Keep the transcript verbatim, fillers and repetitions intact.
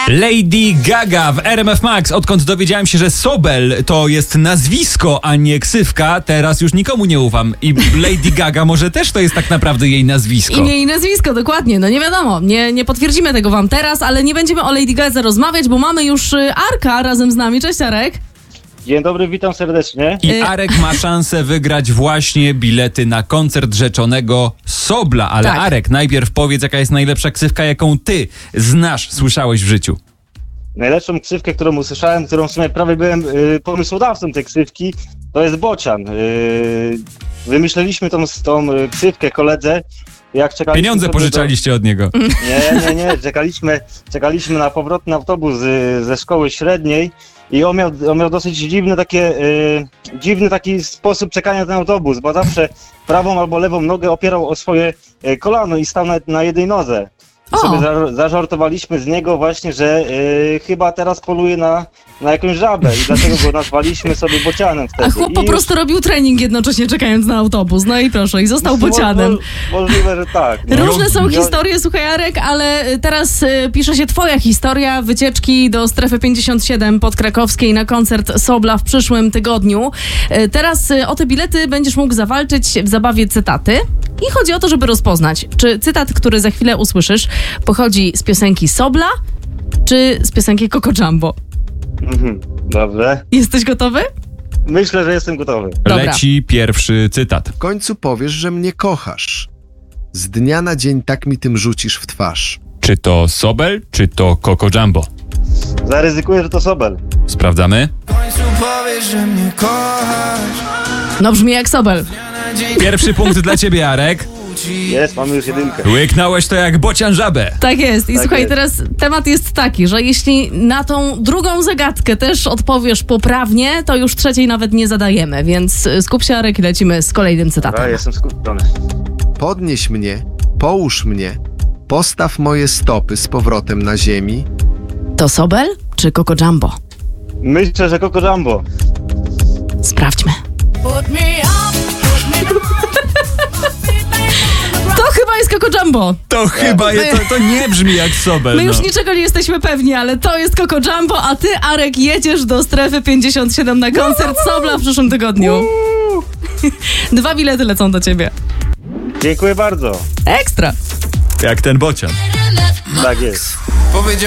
Lady Gaga w R M F Max. Odkąd dowiedziałem się, że Sobel to jest nazwisko, a nie ksywka, teraz już nikomu nie ufam. I Lady Gaga może też to jest tak naprawdę jej nazwisko. Imię i nazwisko, dokładnie. No nie wiadomo, nie, nie potwierdzimy tego wam teraz, ale nie będziemy o Lady Gadze rozmawiać, bo mamy już Arka razem z nami. Cześć, Arek. Dzień dobry, witam serdecznie. I Arek ma szansę wygrać właśnie bilety na koncert rzeczonego Sobla. Ale Tak. Arek, najpierw powiedz, jaka jest najlepsza ksywka, jaką ty znasz, słyszałeś w życiu. Najlepszą ksywkę, którą usłyszałem, którą w sumie prawie byłem y, pomysłodawcą tej ksywki, to jest Bocian. Y, wymyśleliśmy tą, tą y, ksywkę koledze, jak czekaliśmy... Pieniądze sobie pożyczaliście od niego. Do... Nie, nie, nie, czekaliśmy, czekaliśmy na powrotny autobus y, ze szkoły średniej i on miał, on miał dosyć dziwny, takie, y, dziwny taki sposób czekania na ten autobus, bo zawsze prawą albo lewą nogę opierał o swoje y, kolano i stał na, na jednej nodze. I O. sobie za, zażartowaliśmy z niego właśnie, że y, chyba teraz poluje na, na jakąś żabę i dlatego go nazwaliśmy sobie Bocianem wtedy. A chłop I po już- prostu robił trening jednocześnie czekając na autobus. No i proszę, i został mo- bocianem. mo- Możliwe, że tak. no. Różne są No, historie, słuchaj, Arek, ale teraz y, pisze się twoja historia wycieczki do strefy pięćdziesiąt siedem podkrakowskiej na koncert Sobla w przyszłym tygodniu. Y, teraz y, o te bilety będziesz mógł zawalczyć w zabawie cytaty. I chodzi o to, żeby rozpoznać, czy cytat, który za chwilę usłyszysz, pochodzi z piosenki Sobla, czy z piosenki Coco Jumbo. Mhm, dobrze. Jesteś gotowy? Myślę, że jestem gotowy. Dobra. Leci pierwszy cytat. W końcu powiesz, że mnie kochasz. Z dnia na dzień tak mi tym rzucisz w twarz. Czy to Sobel, czy to Coco Jumbo? Zaryzykuję, że to Sobel. Sprawdzamy. No brzmi jak Sobel. Pierwszy punkt dla ciebie, Arek. Jest, mamy już jedynkę. Łyknąłeś to jak bocian żabę. Tak jest. I Tak słuchaj, jest. teraz temat jest taki, że jeśli na tą drugą zagadkę też odpowiesz poprawnie, to już trzeciej nawet nie zadajemy, więc y, skup się, Arek, i lecimy z kolejnym cytatem. Dobra, jestem skupiony. Podnieś mnie, połóż mnie, postaw moje stopy z powrotem na ziemi. To Sobel czy Coco Jumbo? Myślę, że Coco Jumbo. Sprawdźmy. To chyba jest Coco Jumbo. To chyba je, to, to nie brzmi jak Sobel. My już no. niczego nie jesteśmy pewni, ale to jest Coco Jumbo, a ty, Arek, jedziesz do strefy pięćdziesiąt siedem na koncert Sobla w przyszłym tygodniu. Dwa bilety lecą do ciebie. Dziękuję bardzo. Ekstra. Jak ten bocian. Tak jest. Powiedział